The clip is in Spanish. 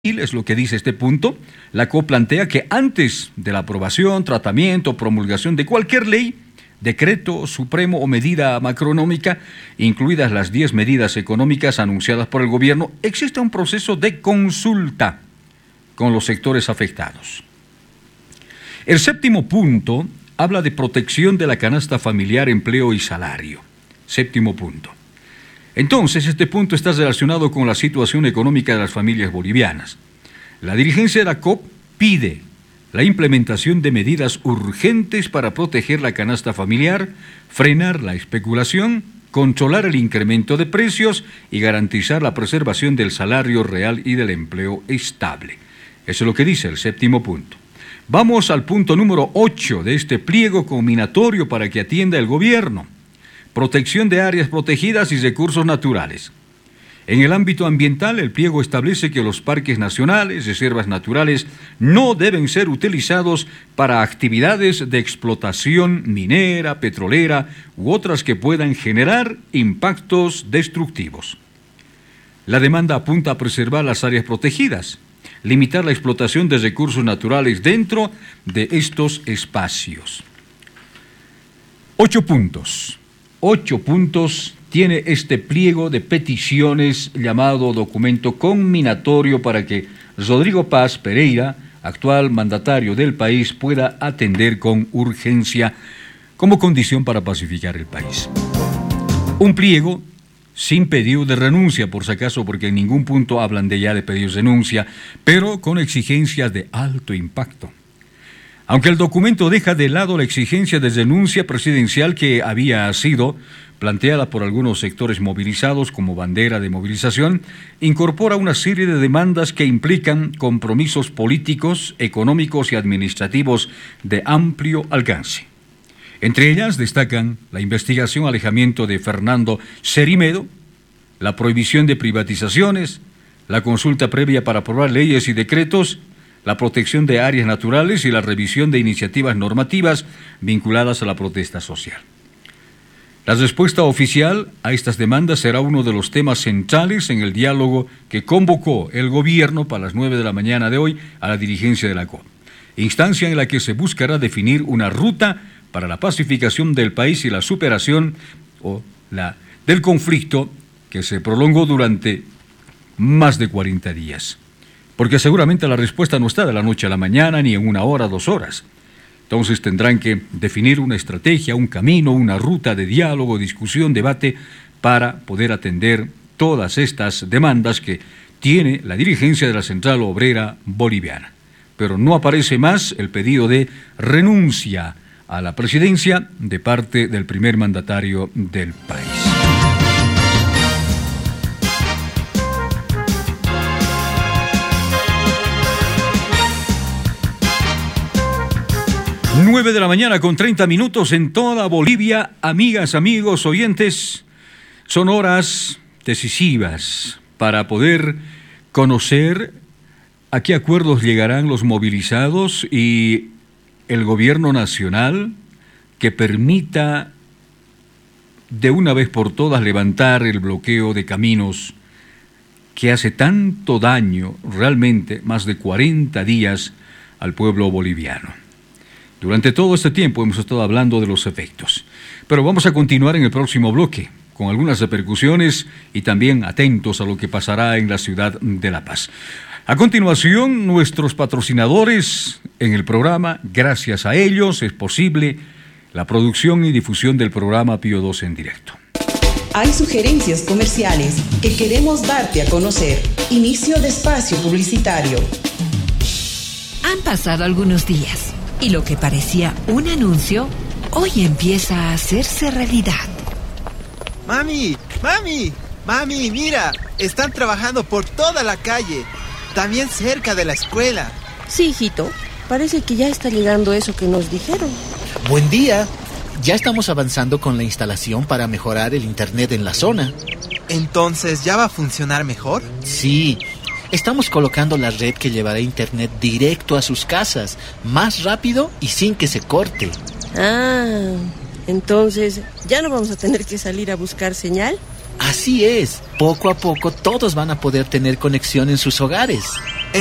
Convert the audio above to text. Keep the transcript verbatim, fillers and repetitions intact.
Es lo que dice este punto. La C O P plantea que antes de la aprobación, tratamiento, promulgación de cualquier ley, decreto supremo o medida macroeconómica, incluidas las diez medidas económicas anunciadas por el gobierno, existe un proceso de consulta con los sectores afectados. El séptimo punto habla de protección de la canasta familiar, empleo y salario. Séptimo punto. Entonces, este punto está relacionado con la situación económica de las familias bolivianas. La dirigencia de la C O P pide la implementación de medidas urgentes para proteger la canasta familiar, frenar la especulación, controlar el incremento de precios y garantizar la preservación del salario real y del empleo estable. Eso es lo que dice el séptimo punto. Vamos al punto número ocho de este pliego combinatorio para que atienda el gobierno. Protección de áreas protegidas y recursos naturales. En el ámbito ambiental, el pliego establece que los parques nacionales, reservas naturales, no deben ser utilizados para actividades de explotación minera, petrolera u otras que puedan generar impactos destructivos. La demanda apunta a preservar las áreas protegidas, limitar la explotación de recursos naturales dentro de estos espacios. Ocho puntos. Ocho puntos tiene este pliego de peticiones llamado documento combinatorio para que Rodrigo Paz Pereira, actual mandatario del país, pueda atender con urgencia como condición para pacificar el país. Un pliego sin pedido de renuncia, por si acaso, porque en ningún punto hablan de ya de pedidos de renuncia, pero con exigencias de alto impacto. Aunque el documento deja de lado la exigencia de renuncia presidencial que había sido planteada por algunos sectores movilizados como bandera de movilización, incorpora una serie de demandas que implican compromisos políticos, económicos y administrativos de amplio alcance. Entre ellas destacan la investigación alejamiento de Fernando Cerimedo, la prohibición de privatizaciones, la consulta previa para aprobar leyes y decretos, la protección de áreas naturales y la revisión de iniciativas normativas vinculadas a la protesta social. La respuesta oficial a estas demandas será uno de los temas centrales en el diálogo que convocó el gobierno para las nueve de la mañana de hoy a la dirigencia de la C O P, instancia en la que se buscará definir una ruta para la pacificación del país y la superación o la, del conflicto que se prolongó durante más de cuarenta días. Porque seguramente la respuesta no está de la noche a la mañana, ni en una hora, dos horas. Entonces tendrán que definir una estrategia, un camino, una ruta de diálogo, discusión, debate, para poder atender todas estas demandas que tiene la dirigencia de la Central Obrera Boliviana. Pero no aparece más el pedido de renuncia a la presidencia de parte del primer mandatario del país. nueve de la mañana con treinta minutos en toda Bolivia. Amigas, amigos, oyentes, son horas decisivas para poder conocer a qué acuerdos llegarán los movilizados y el gobierno nacional que permita de una vez por todas levantar el bloqueo de caminos que hace tanto daño, realmente más de cuarenta días, al pueblo boliviano. Durante todo este tiempo hemos estado hablando de los efectos, pero vamos a continuar en el próximo bloque con algunas repercusiones y también atentos a lo que pasará en la ciudad de La Paz. A continuación, nuestros patrocinadores en el programa. Gracias a ellos es posible la producción y difusión del programa Pío doce en directo. Hay sugerencias comerciales que queremos darte a conocer. Inicio de espacio publicitario. Han pasado algunos días y lo que parecía un anuncio, hoy empieza a hacerse realidad. Mami, mami, mami, mira, están trabajando por toda la calle, también cerca de la escuela. Sí, hijito, parece que ya está llegando eso que nos dijeron. Buen día, ya estamos avanzando con la instalación para mejorar el internet en la zona. ¿Entonces ya va a funcionar mejor? Sí. Estamos colocando la red que llevará internet directo a sus casas, más rápido y sin que se corte. Ah, entonces, ¿ya no vamos a tener que salir a buscar señal? Así es, poco a poco todos van a poder tener conexión en sus hogares.